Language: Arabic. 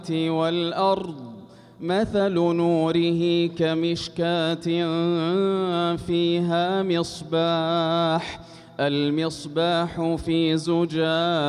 والأرض مثل نوره كمشكاة فيها مصباح المصباح في زجاج